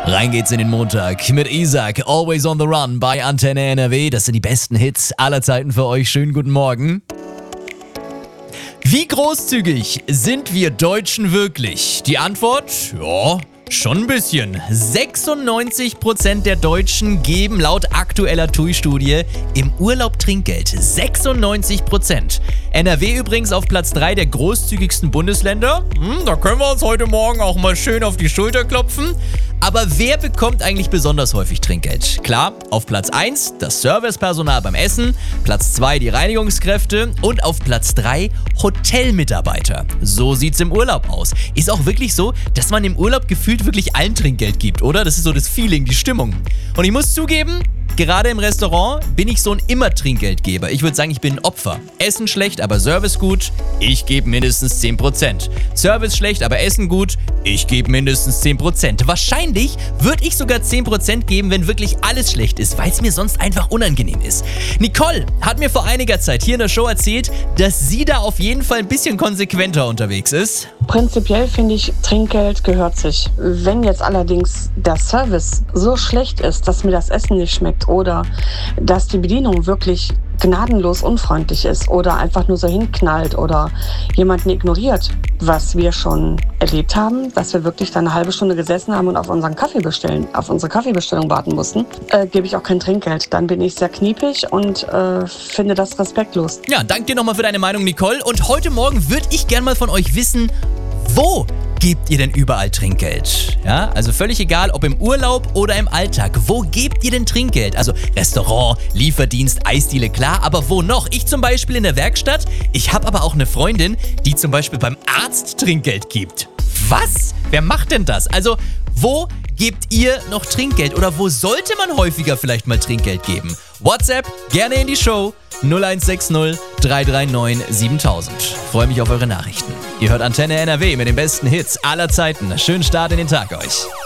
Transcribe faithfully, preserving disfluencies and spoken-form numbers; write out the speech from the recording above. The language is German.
Rein geht's in den Montag mit Isaac, Always on the Run bei Antenne N R W. Das sind die besten Hits aller Zeiten für euch. Schönen guten Morgen. Wie großzügig sind wir Deutschen wirklich? Die Antwort? Ja, schon ein bisschen. sechsundneunzig Prozent der Deutschen geben laut aktueller T U I-Studie im Urlaub Trinkgeld. sechsundneunzig Prozent. N R W übrigens auf Platz drei der großzügigsten Bundesländer. Hm, da können wir uns heute Morgen auch mal schön auf die Schulter klopfen. Aber wer bekommt eigentlich besonders häufig Trinkgeld? Klar, auf Platz eins das Servicepersonal beim Essen, Platz zwei die Reinigungskräfte und auf Platz drei Hotelmitarbeiter. So sieht's im Urlaub aus. Ist auch wirklich so, dass man im Urlaub gefühlt wirklich allen Trinkgeld gibt, oder? Das ist so das Feeling, die Stimmung. Und ich muss zugeben, gerade im Restaurant bin ich so ein Immer-Trinkgeldgeber. Ich würde sagen, ich bin ein Opfer. Essen schlecht, aber Service gut. Ich gebe mindestens zehn Prozent. Service schlecht, aber Essen gut. Ich gebe mindestens zehn Prozent. Wahrscheinlich würde ich sogar zehn Prozent geben, wenn wirklich alles schlecht ist, weil es mir sonst einfach unangenehm ist. Nicole hat mir vor einiger Zeit hier in der Show erzählt, dass sie da auf jeden Fall ein bisschen konsequenter unterwegs ist. Prinzipiell finde ich, Trinkgeld gehört sich. Wenn jetzt allerdings der Service so schlecht ist, dass mir das Essen nicht schmeckt oder dass die Bedienung wirklich gnadenlos unfreundlich ist oder einfach nur so hinknallt oder jemanden ignoriert, was wir schon erlebt haben, dass wir wirklich dann eine halbe Stunde gesessen haben und auf unseren Kaffee bestellen, auf unsere Kaffeebestellung warten mussten, äh, gebe ich auch kein Trinkgeld. Dann bin ich sehr kniepig und äh, finde das respektlos. Ja, danke dir nochmal für deine Meinung, Nicole. Und heute Morgen würde ich gerne mal von euch wissen, wo gebt ihr denn überall Trinkgeld? Ja, also völlig egal, ob im Urlaub oder im Alltag. Wo gebt ihr denn Trinkgeld? Also Restaurant, Lieferdienst, Eisdiele, klar, aber wo noch? Ich zum Beispiel in der Werkstatt. Ich habe aber auch eine Freundin, die zum Beispiel beim Arzt Trinkgeld gibt. Was? Wer macht denn das? Also, wo gebt ihr noch Trinkgeld? Oder wo sollte man häufiger vielleicht mal Trinkgeld geben? WhatsApp, gerne in die Show. null eins sechs null drei drei neun siebentausend. Freue mich auf eure Nachrichten. Ihr hört Antenne N R W mit den besten Hits aller Zeiten. Schönen Start in den Tag euch.